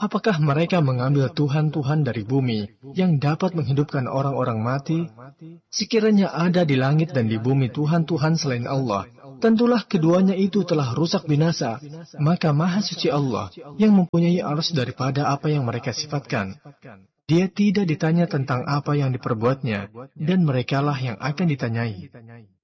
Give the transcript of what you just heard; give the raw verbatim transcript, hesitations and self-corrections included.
Apakah mereka mengambil Tuhan-Tuhan dari bumi yang dapat menghidupkan orang-orang mati? Sekiranya ada di langit dan di bumi Tuhan-Tuhan selain Allah, tentulah keduanya itu telah rusak binasa. Maka Maha Suci Allah yang mempunyai arsy daripada apa yang mereka sifatkan. Dia tidak ditanya tentang apa yang diperbuatnya, dan merekalah yang akan ditanyai.